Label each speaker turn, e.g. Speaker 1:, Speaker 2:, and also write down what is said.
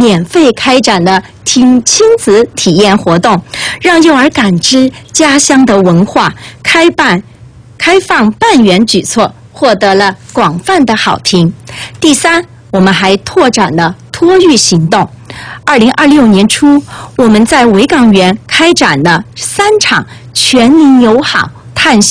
Speaker 1: 免费开展了亲子体验活动，让幼儿感知家乡的文化，开放办园举措，获得了广泛的好评。第三，我们还拓展了托育行动。2026年初，我们在维港园开展了3场全龄友好探险